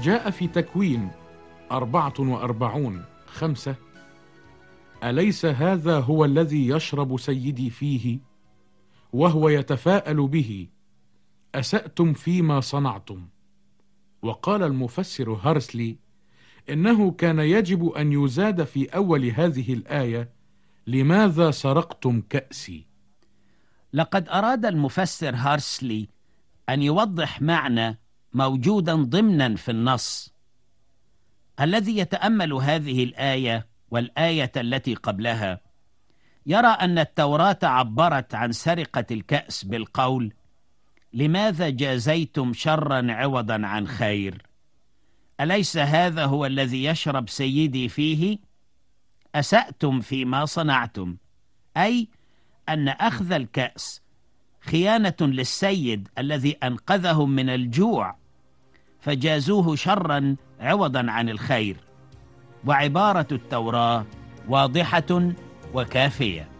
جاء في تكوين 44:5: أليس هذا هو الذي يشرب سيدي فيه وهو يتفاءل به، أسأتم فيما صنعتم؟ وقال المفسر هارسلي إنه كان يجب أن يزاد في أول هذه الآية: لماذا سرقتم كأسي؟ لقد أراد المفسر هارسلي أن يوضح معنى موجودا ضمنا في النص. الذي يتأمل هذه الآية والآية التي قبلها يرى أن التوراة عبرت عن سرقة الكأس بالقول: لماذا جازيتم شرا عوضا عن خير؟ أليس هذا هو الذي يشرب سيدي فيه؟ أسأتم فيما صنعتم، أي أن أخذ الكأس خيانة للسيد الذي أنقذهم من الجوع، فجازوه شرا عوضا عن الخير. وعبارة التوراة واضحة وكافية.